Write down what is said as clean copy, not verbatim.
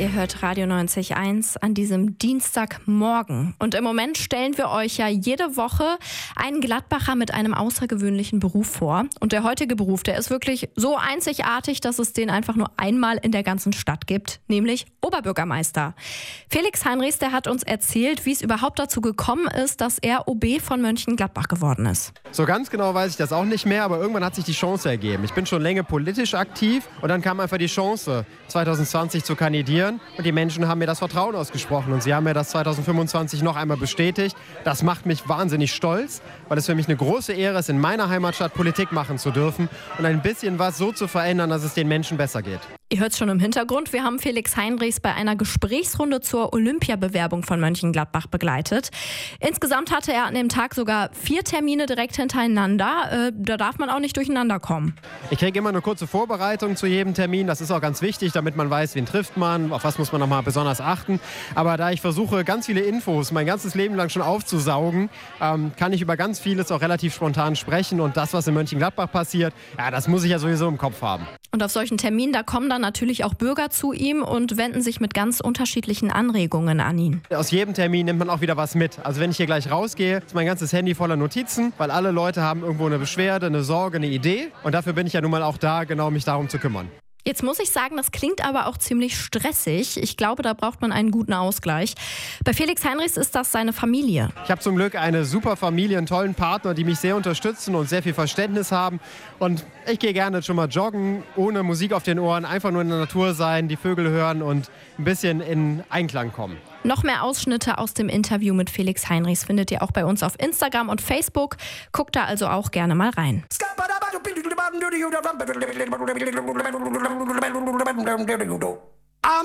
Ihr hört Radio 90.1 an diesem Dienstagmorgen. Und im Moment stellen wir euch ja jede Woche einen Gladbacher mit einem außergewöhnlichen Beruf vor. Und der heutige Beruf, der ist wirklich so einzigartig, dass es den einfach nur einmal in der ganzen Stadt gibt, nämlich Oberbürgermeister. Felix Heinrichs, der hat uns erzählt, wie es überhaupt dazu gekommen ist, dass er OB von Mönchengladbach geworden ist. So ganz genau weiß ich das auch nicht mehr, aber irgendwann hat sich die Chance ergeben. Ich bin schon länger politisch aktiv und dann kam einfach die Chance, 2020 zu kandidieren. Und die Menschen haben mir das Vertrauen ausgesprochen und sie haben mir das 2025 noch einmal bestätigt. Das macht mich wahnsinnig stolz, weil es für mich eine große Ehre ist, in meiner Heimatstadt Politik machen zu dürfen und ein bisschen was so zu verändern, dass es den Menschen besser geht. Ihr hört es schon im Hintergrund, wir haben Felix Heinrichs bei einer Gesprächsrunde zur Olympiabewerbung von Mönchengladbach begleitet. Insgesamt hatte er an dem Tag sogar 4 Termine direkt hintereinander. Da darf man auch nicht durcheinander kommen. Ich kriege immer eine kurze Vorbereitung zu jedem Termin. Das ist auch ganz wichtig, damit man weiß, wen trifft man, auf was muss man nochmal besonders achten. Aber da ich versuche, ganz viele Infos mein ganzes Leben lang schon aufzusaugen, kann ich über ganz vieles auch relativ spontan sprechen. Und das, was in Mönchengladbach passiert, ja, das muss ich ja sowieso im Kopf haben. Und auf solchen Terminen, da kommen dann natürlich auch Bürger zu ihm und wenden sich mit ganz unterschiedlichen Anregungen an ihn. Aus jedem Termin nimmt man auch wieder was mit. Also wenn ich hier gleich rausgehe, ist mein ganzes Handy voller Notizen, weil alle Leute haben irgendwo eine Beschwerde, eine Sorge, eine Idee. Und dafür bin ich ja nun mal auch da, genau mich darum zu kümmern. Jetzt muss ich sagen, das klingt aber auch ziemlich stressig. Ich glaube, da braucht man einen guten Ausgleich. Bei Felix Heinrichs ist das seine Familie. Ich habe zum Glück eine super Familie, einen tollen Partner, die mich sehr unterstützen und sehr viel Verständnis haben. Und ich gehe gerne schon mal joggen, ohne Musik auf den Ohren, einfach nur in der Natur sein, die Vögel hören und ein bisschen in Einklang kommen. Noch mehr Ausschnitte aus dem Interview mit Felix Heinrichs findet ihr auch bei uns auf Instagram und Facebook. Guckt da also auch gerne mal rein.